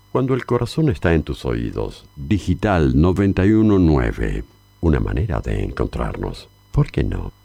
Cuando el corazón está en tus oídos. Digital 919. Una manera de encontrarnos. ¿Por qué no?